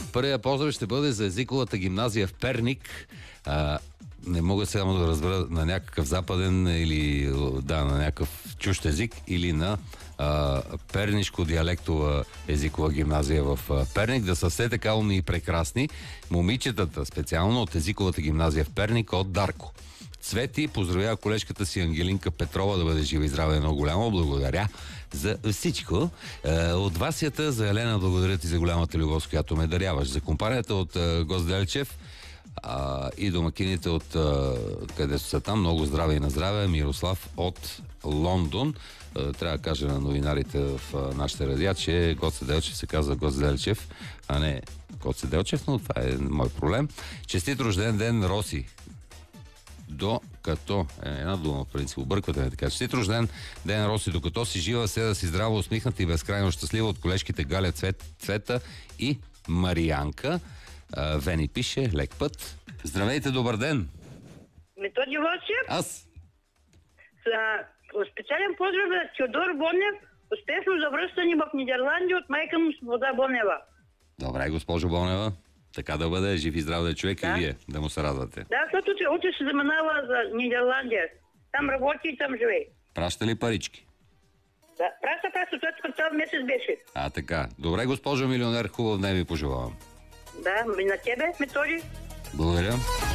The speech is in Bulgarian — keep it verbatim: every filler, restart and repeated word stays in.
Първият поздрав ще бъде за езиковата гимназия в Перник. А, не мога само да разбера на някакъв западен или да, на някакъв чужд език или на а, пернишко-диалектова езикова гимназия в а, Перник. Да са все така умни и прекрасни. Момичетата, специално от езиковата гимназия в Перник, от Дарко. Цвети поздравява колежката си Ангелинка Петрова да бъде жива и здраве едно голямо. Благодаря за всичко. Е, от Васията за Елена благодаря ти за голямата любов, с която ме даряваш. За компанията от е, Гозделчев а, и домакините от е, където са там. Много здраве и на здраве. Мирослав от Лондон. Е, трябва да кажа на новинарите в е, нашите радиа, че Гоце Делчев се казва Гозделчев, а не Гоце Делчев, но това е мой проблем. Честит рожден ден, Роси. Докато, е, една дума, в принцип, обърквате ме така. Честит рожден ден, Роси, докато си жива, се да си здраво, усмихната и безкрайно щастлива от колежките Галя, Цвет, Цвета и Мариянка. А, Вени пише, лек път. Здравейте, добър ден! Методи Васиев? Аз. За специален поздрав за Теодор Бонев, успешно завръщане в Нидерландия от майка му Свобода Бонева. Добре, госпожо Бонева. Така да бъде, жив и здрав да е човек, да. И вие да му се радвате. Да, защото утре се заминава за Нидерландия. Там работи и там живее. Праща ли парички? Да, праща, праща, това този месец беше. А, така. Добре, госпожо милионер, хубав ден ви пожелавам. Да, и на тебе, Методи. Благодаря.